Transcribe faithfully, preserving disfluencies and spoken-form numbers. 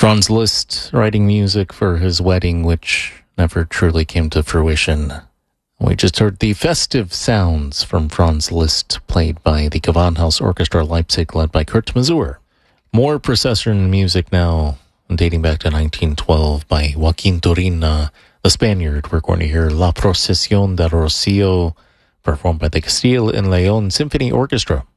Franz Liszt writing music for his wedding, which never truly came to fruition. We just heard the festive sounds from Franz Liszt, played by the Gewandhaus Orchestra Leipzig, led by Kurt Masur. More procession music now, dating back to nineteen twelve, by Joaquin Turina, the Spaniard. We're going to hear La Procesión de Rocío, performed by the Castile and León Symphony Orchestra.